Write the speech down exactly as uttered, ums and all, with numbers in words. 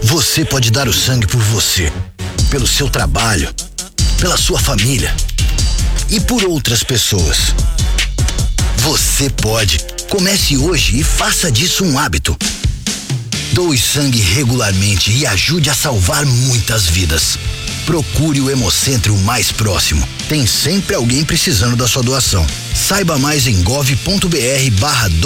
Você pode dar o sangue por você, pelo seu trabalho, pela sua família e por outras pessoas. Você pode. Comece hoje e faça disso um hábito. Doe sangue regularmente e ajude a salvar muitas vidas. Procure o Hemocentro mais próximo. Tem sempre alguém precisando da sua doação. Saiba mais em gov ponto br barra